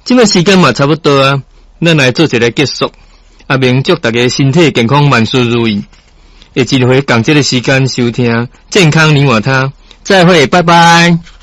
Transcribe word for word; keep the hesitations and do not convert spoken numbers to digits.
即摆时间嘛差不多啊，咱来做一个结束。阿明祝大家身体健康，万事如意。下一回共这个时间收听健康你我他，再会，拜拜。